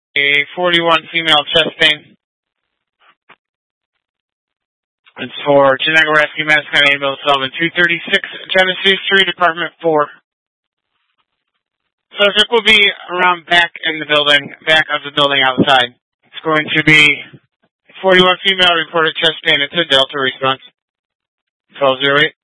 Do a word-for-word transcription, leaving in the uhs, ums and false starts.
A forty-one female chest pain. It's for Geneva Rescue Madison County Ambulance Sullivan two thirty-six Genesee Street, Department four. Subject will be around back in the building, back of the building outside. It's going to be forty-one female reported chest pain. It's a Delta response. twelve oh eight.